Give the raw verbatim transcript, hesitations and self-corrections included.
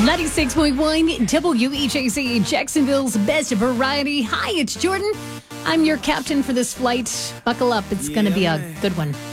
ninety-six point one W H A C, Jacksonville's best variety. Hi, it's Jordan. I'm your captain for this flight. Buckle up. It's going to be a good one.